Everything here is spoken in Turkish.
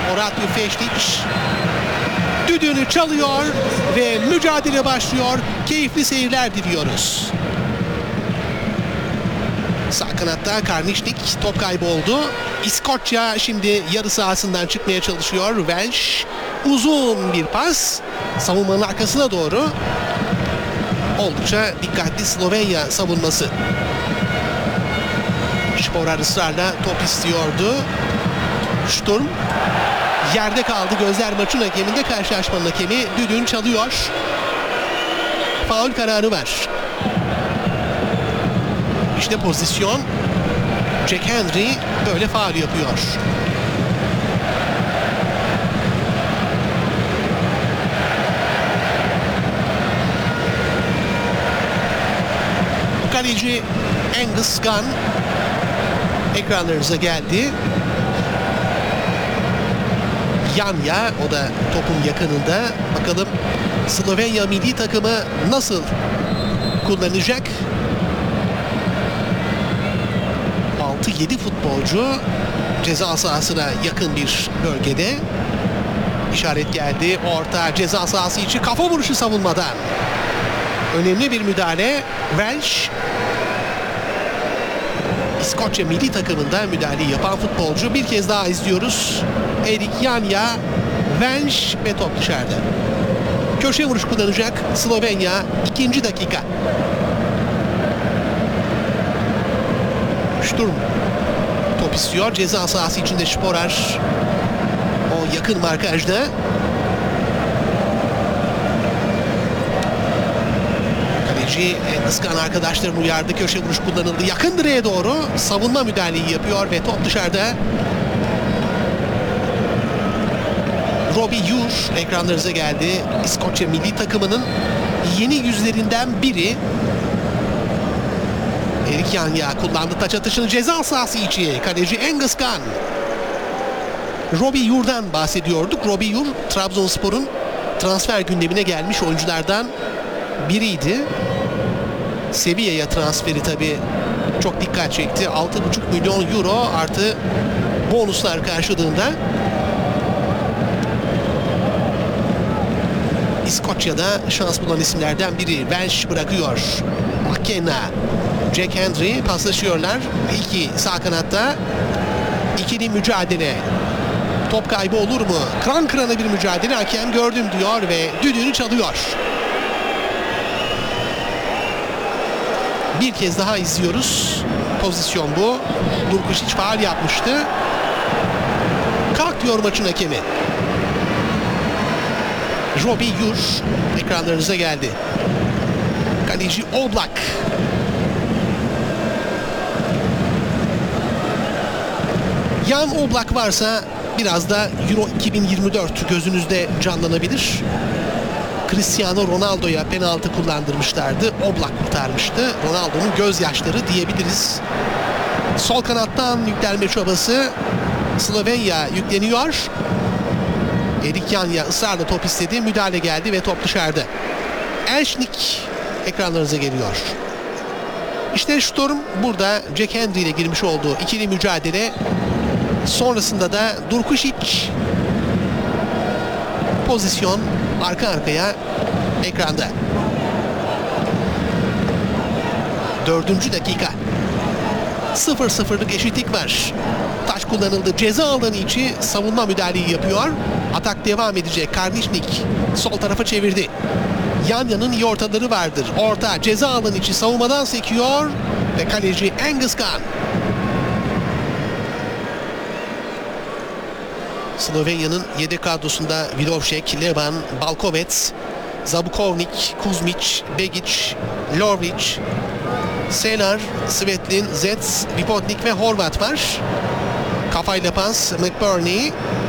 Oratio Feşliç düdüğünü çalıyor ve mücadele başlıyor. Keyifli seyirler diliyoruz. Sağ kanatta Karnišnik top kaybı oldu. İskoçya şimdi yarı sahasından çıkmaya çalışıyor. Welsh uzun bir pas savunmanın arkasına doğru. Oldukça dikkatli Slovenya savunması. Sporar ısrarla top istiyordu. Sturm yerde kaldı. Gözler maçın hakeminde, karşılaşmanın hakemi düdüğünü çalıyor. Faul kararı var. İşte pozisyon. Jack Hendry böyle faul yapıyor. Kaleci Angus Gunn ekranlarınıza geldi. Yanya, o da topun yakınında. Bakalım Slovenya milli takımı nasıl kullanacak? 6-7 futbolcu ceza sahasına yakın bir bölgede. İşaret geldi. Orta ceza sahası içi kafa vuruşu savunmadan. Önemli bir müdahale. Welsh İskoçya milli takımında müdahaleyi yapan futbolcu. Bir kez daha izliyoruz. Erik Yanya, Welsh ve top dışarıda. Köşe vuruş kullanacak Slovenya. 2. dakika. Sturm top istiyor. Ceza sahası içinde Sporar. O yakın markajda. Kaleci Enskan arkadaşlarını uyardı. Köşe vuruş kullanıldı. Yakın direğe doğru savunma müdahaleyi yapıyor ve top dışarıda. Robbie Ure ekranlarınıza geldi. İskoçya milli takımının yeni yüzlerinden biri. Erik Yanya kullandı taç atışını ceza sahası içi. Kaleci Angus Gunn. Robbie Ure'dan bahsediyorduk. Robbie Ure Trabzonspor'un transfer gündemine gelmiş oyunculardan biriydi. Sevilla'ya transferi tabii çok dikkat çekti. 6,5 milyon euro artı bonuslar karşılığında. İskoçya'da şans bulan isimlerden biri. Welsh bırakıyor. McKenna, Jack Hendry paslaşıyorlar. İki sağ kanatta. İkili mücadele. Top kaybı olur mu? Kıran kırana bir mücadele. Hakem gördüm diyor ve düdüğünü çalıyor. Bir kez daha izliyoruz. Pozisyon bu. Durkušić faul yapmıştı. Kalk diyor maçın hakemi. Robbie Ure ekranlarınıza geldi. Kaleci Oblak. Jan Oblak varsa biraz da Euro 2024 gözünüzde canlanabilir. Cristiano Ronaldo'ya penaltı kullandırmışlardı. Oblak kurtarmıştı. Ronaldo'nun gözyaşları diyebiliriz. Sol kanattan yüklenme çabası. Slovenya yükleniyor. Erik Yanya ısrarla top istedi. Müdahale geldi ve top dışarıda. Elşnik ekranlarınıza geliyor. İşte Sturm burada Jack Hendry ile girmiş olduğu ikili mücadele. Sonrasında da Durkušić. Pozisyon arka arkaya ekranda. 4. dakika. 0-0'lık eşitlik var. Taş kullanıldı. Ceza alanı içi savunma müdahaleyi yapıyor. Atak devam edecek. Karnišnik sol tarafa çevirdi. Yanya'nın iyi ortaları vardır. Orta ceza alanı içi savunmadan sekiyor ve kaleci Angus Gunn. Slovenya'nın yedek kadrosunda Vilovšek, Levan, Balkovec, Zabukovnik, Kuzmić, Begić, Lovrić, Senar, Svetlin, Zec, Vipotnik ve Horvat var. Kafayla pas McBurney.